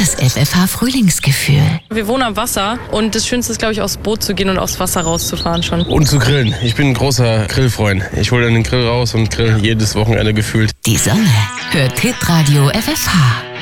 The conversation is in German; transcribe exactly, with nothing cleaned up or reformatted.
das F F H-Frühlingsgefühl. Wir wohnen am Wasser und das Schönste ist, glaube ich, aufs Boot zu gehen und aufs Wasser rauszufahren schon. Und zu grillen. Ich bin ein großer Grillfreund. Ich hole dann den Grill raus und grill jedes Wochenende gefühlt. Die Sonne hört Hitradio F F H.